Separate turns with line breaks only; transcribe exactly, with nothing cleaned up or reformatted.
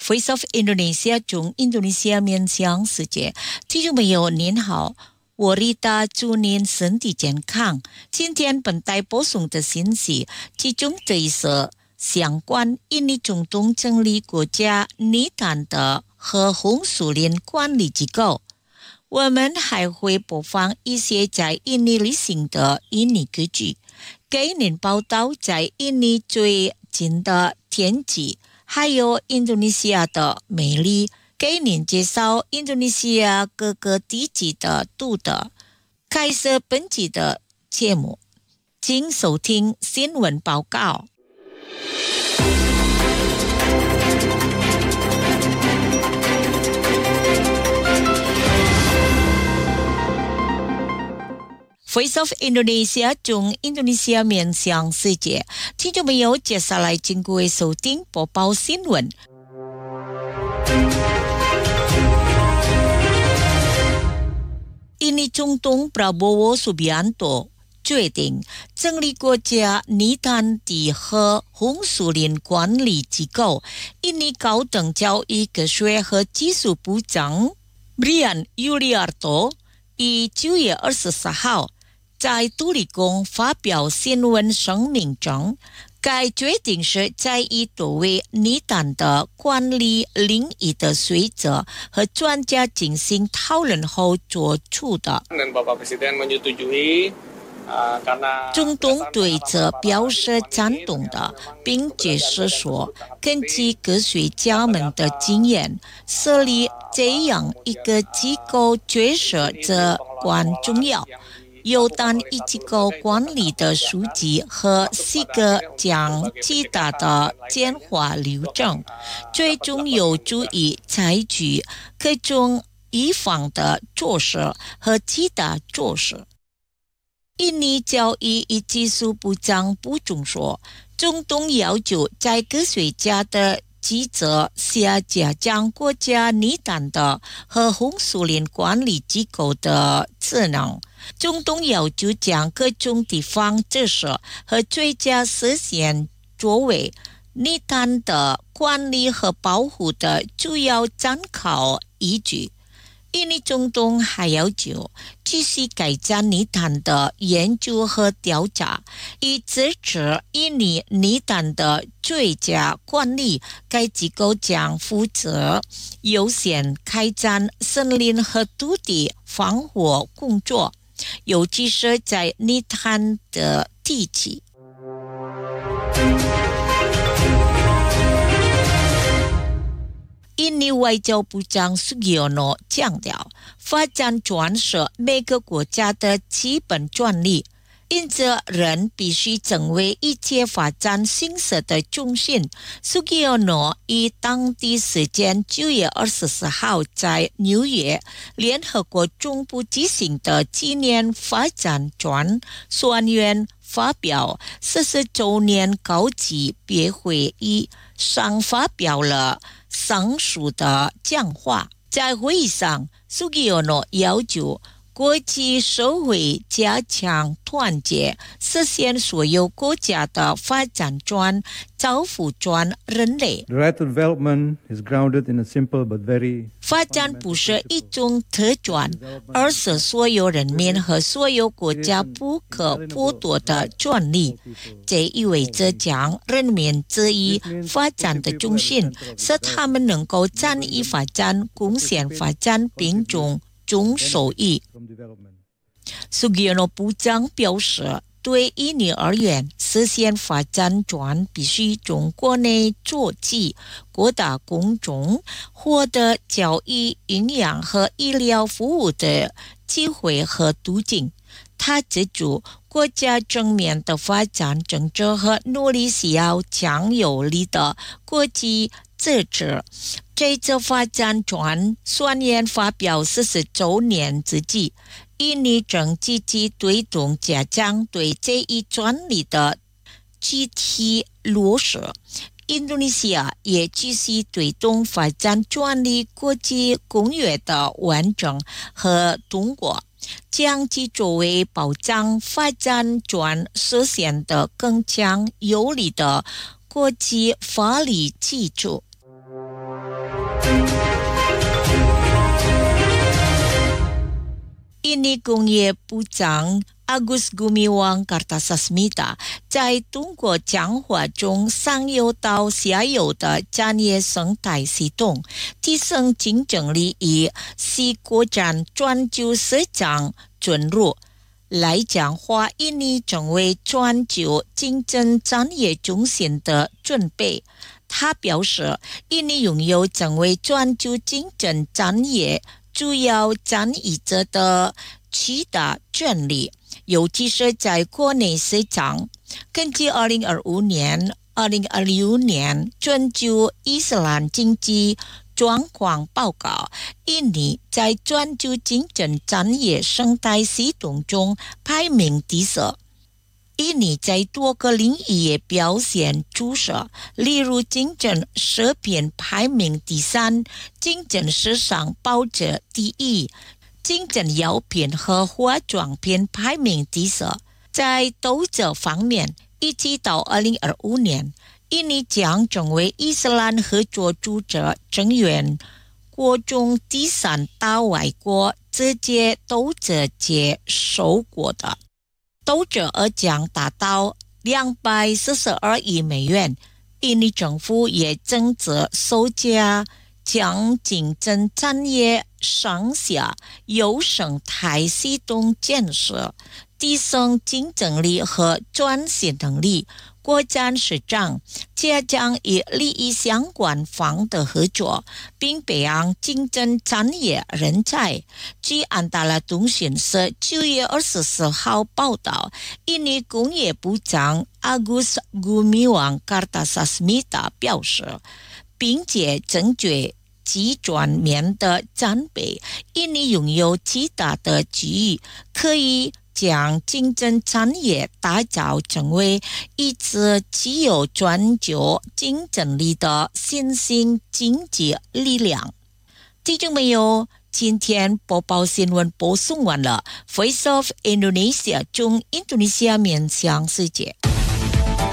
Voice of Indonesia 中印度尼西亚面向世界，听众朋友您好，我Rita祝您身体健康。今天本台播送的信息其中这一则相关印尼中东整理国家泥潭的和红树林管理机构。我们还会播放一些在印尼旅行的印尼歌曲，给您报道在印尼最近的天气，还有印度尼西亚的美丽，给您介绍印度尼西亚各个地区的独特。开始本期的节目，请收听新闻报告。Voice of Indonesia 中印度尼西亚面向世界，听众朋友，接下来请各位收听播报新闻。印尼总统 Prabowo Subianto 决定成立国家泥潭地和红树林管理机构。印尼高等教育科学和技术部长 Brian Yuliarto 于九月二十四号在杜立宫发表新闻声明中，该决定是在以多位泥潭的管理领域的学者和专家进行讨论后做出的。中东对此表示赞同的，并解释说，根据科学家们的经验，设立这样一个机构确实至关重要。有单一机构管理的数据和四个将极大的简化流程，最终有助于采取各种预防的措施和其他措施。印尼教育与技术部长补充说，总统要求在科学家的职责下加强国家泥潭的和红树林管理机构的职能。总统要求将各种地方知识和最佳实现作为泥潭的管理和保护的主要参考依据。印尼总统还要求继续改善泥潭的研究和调查，以支持印尼泥潭的最佳管理。该机构将负责优先开展森林和土地防护工作，尤其是在泥潭的地区。印尼外交部长 Sugiono 强调，发展权是每个国家的基本专利，因此人必须成为一切发展形势的中心。Sugiono 于当地时间九月二十四号在纽约联合国总部举行的纪念发展权宣言发表四十周年高级别会议上发表了上述的讲话。在会议上，苏吉奥诺要求国际社会加强团结，实现所有国家的发展权，造福全人类。
The right to development is grounded in a simple but very
发展不是一种特权，而是所有人民和所有国家不可剥夺的权利。这意味着将人民置于发展的中心，使他们能够参与发展、贡献发展并从中受益。苏吉诺部长表示，对印尼而言，实现发展权必须从国内做起，扩大公众获得教育、营养和医疗服务的机会和途径。他指出，国家正面的发展政策和努力需要强有力的国际支持。这次发展权宣言发表四十周年之际，印尼正积极推动加强对这一专利的具体落实。印度尼西亚也继续推动发展专利国际公约的完整和通过，将其作为保障发展权实现的更强有力的国际法律基础。 印尼工业部长 Agus Gumiwang Kartasasmita 在中国讲话中上游到下游的产业生态系统提升竞争力以及扩展全球市场准入来强化印尼成为全球竞争产业中心的准备。他表示，印尼拥有成为全球竞争产业主要参与者的七大权利，尤其是在国内市场。根据二零二五年、二零二六年全球伊斯兰经济状况报告，印尼在全球竞争产业生态系统中排名第四。印尼在多个领域也表现出色，例如竞争食品排名第三，竞争时尚保持第一，竞争药品和化妆品排名第四。在投资方面，一直到二零二五年，印尼将成为伊斯兰合作组织成员国中第三大外国直接投资接受国的。投资额将达到两百四十二亿美元。印尼政府也正在搜加将竞争产业上下游生态系统建设，提升竞争力和转型能力，扩展市场，加强与利益相关方的合作，并培养竞争产业人才。据安达拉通讯社九月二十四号报道，印尼工业部长 Agus Gumiwang Kartasasmita 表示，并且证据及全面的战备，印尼拥有极大的机遇，可以将竞争产业打造成为一支具有全球竞争力的新兴经济力量。听众朋友，今天播报新闻播送完了。Voice of Indonesia 中印度尼西亚面向世界。